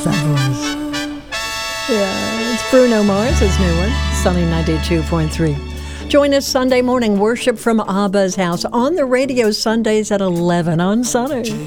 loves that voice. Yeah, it's Bruno Mars, his new one, Sunny 92.3. Join us Sunday morning, worship from Abba's house on the radio Sundays at 11 on Sunny.